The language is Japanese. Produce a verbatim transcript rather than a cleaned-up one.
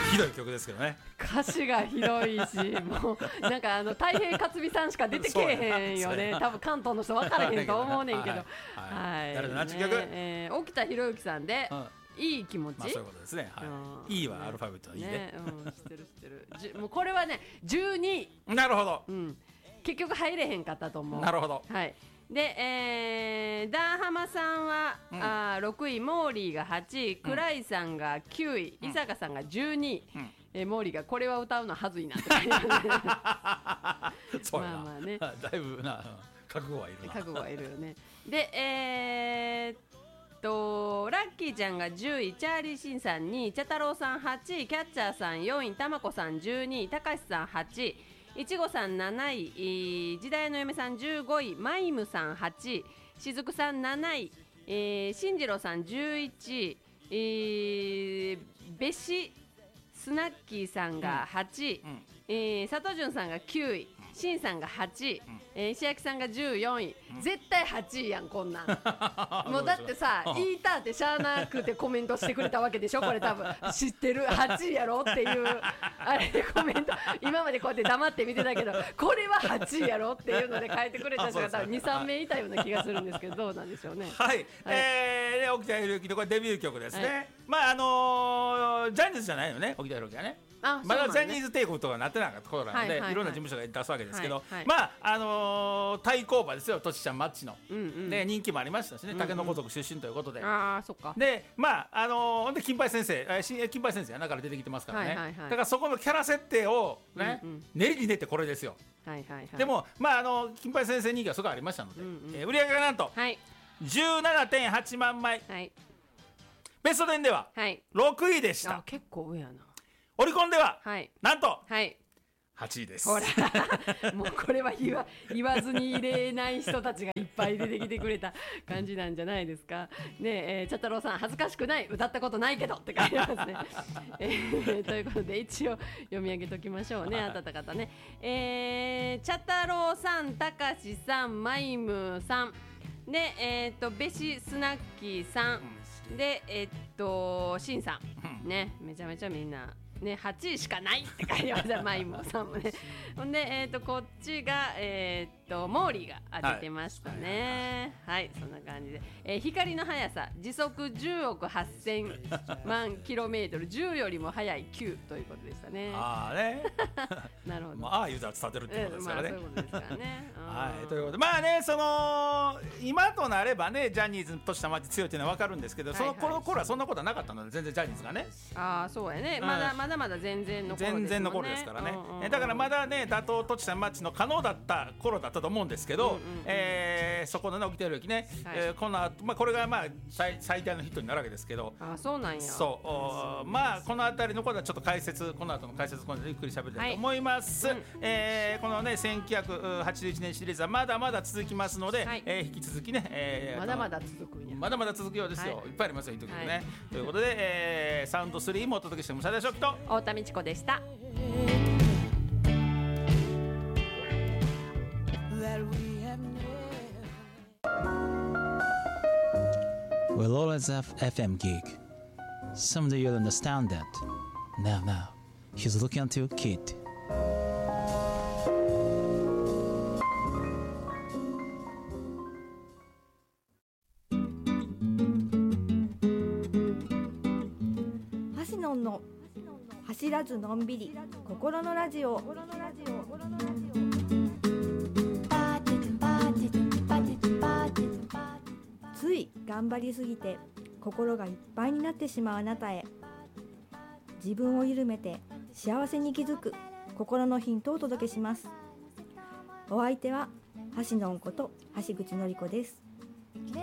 ひどい曲ですけどね。 歌詞がひどいし、もうなんかあの太平克美さんしか出てけえへんよね。多分関東の人分からへんと思うねんけど。はい。 誰の何曲？ えー、沖田博之さんで、うん、いい気持ち。 まあそういうことですね。はい。いいはアルファベットのいいね。 ね、うん、知ってる知ってる。じもうこれはねじゅうにい。 なるほど。 うん。結局入れへんかったと思う。 なるほど。 はい。で、えー、ダーハマさんは、うん、あろくい、モーリーがはちい、クライさんがきゅうい、伊坂さんがじゅうにい、うんえー、モーリーがこれは歌うのはずいなってそうやな。 まあまあね、だいぶな覚悟はいるな。 覚悟はいるよね。で、えーっとラッキーちゃんがじゅうい、チャーリーシンさんにい、茶太郎さんはちい、キャッチャーさんよんい、たまこさんじゅうにい、たかしさんはちい、いちごさんなない、時代の嫁さんじゅうごい、マイムさんはちい、しずくさんなない、えー、しんじろうさんじゅういちい、えー、べしスナッキーさんがはちい、うんうんえー、佐藤潤さんがきゅうい、しんさんがはちい、うんえー、石焼さんがじゅうよんい、うん、絶対はちいやんこんなんもうだってさ言いたってしゃあなくてコメントしてくれたわけでしょこれ多分知ってるはちいやろっていうあれでコメント今までこうやって黙って見てたけどこれははちいやろっていうので書いてくれた人が多分 にさんめいいたような気がするんですけどどうなんでしょうね。 はい、はい、えー、沖田博之のこれデビュー曲ですね、はい、まああのー、ジャニーズじゃないよね沖田博之はねあまだジャニーズ帝国とかなってなかった頃なので、はいはいはい、いろんな事務所が出すわけですけど、はいはい、まああのー、対抗馬ですよとちちゃんマッチの、うんうん、で人気もありましたしね竹の子族出身ということで、うんうん、 あそっかでまああのー、で金八先生金八先生やなから出てきてますからね、はいはいはい、だからそこのキャラ設定をね、うんうん、練りに練ってこれですよ、はいはいはい、でもまああの金八先生人気はそこありましたので、うんうんえー、売り上げがなんと、はい、じゅうななてんはちまんまい、はい、ベストテンではろくいでした、 あ結構上やな。 オリコンでは、はい、なんと、 はい、 はちいです。 ほらもうこれは言わ、言わずに入れない人たちがいっぱい出てきてくれた感じなんじゃないですかねえ、えー、茶太郎さん恥ずかしくない歌ったことないけどって書いてますね、えー、ということで一応読み上げときましょうねあたった方ね、えー、茶太郎さん、たかしさん、マイムさんで、えー、っとべしスナッキーさんでえー、っとしんさんねめちゃめちゃみんなね、はちいしかないって書いてましたマイモさんもねほんで、えー、とこっちが、えー、とモーリーが当ててましたね、はい、はい、そんな感じで、えー、光の速さ時速じゅうおくはっせんまんキロメートルじゅうよりも速いきゅうということでしたね。 ああねなるほど、 まあ、ああいうざ伝ってるってことですからね、 まあ、そういうことですからねはい、ということでまあねその今となればねジャニーズとした街強いっていうのは分かるんですけど、はいはい、その頃頃はそんなことはなかったので全然ジャニーズがねああそうやね、うん、まだまだまだ全然の頃ですもんね、 全然の頃ですからね、 うんうんうん、 だからまだね打倒とちさんマッチの可能だった頃だったと思うんですけど、うんうんうんえー、そこのね起きてる時ね、はいえー、この後、まあ、これがまあ 最, 最大のヒットになるわけですけどあそうなんやそうまあこの辺りのことはちょっと解説この後の解説今度ゆっくり喋りたいと思います、はいうんえー、このねせんきゅうひゃくはちじゅういちねんシリーズはまだまだ続きますので、はいえー、引き続きね、えー、 まだまだ続くんやまだまだ続くようですよ、はい、いっぱいありますよヒット曲ね、はい、ということで、えー、サウンドスリーもお届けして武者田食と太田美智子でした。 We'll always have エフエム gig. Someday you'll understand that. Now, now, he's looking at your kid. 橋野の走らずのんびり心のラジオ。つい頑張りすぎて心がいっぱいになってしまうあなたへ、自分を緩めて幸せに気づく心のヒントをお届けします。お相手は橋のんこと橋口のり子です。